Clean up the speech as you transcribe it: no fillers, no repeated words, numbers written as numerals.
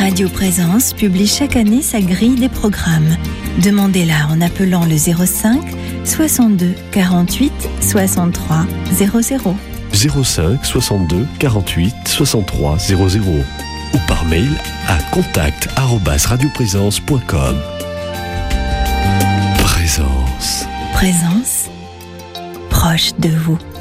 Radio Présence publie chaque année sa grille des programmes. Demandez-la en appelant le 05 62 48 63 00. 05 62 48 63 00 ou par mail à contact@radioprésence.com. Présence. Présence, proche de vous.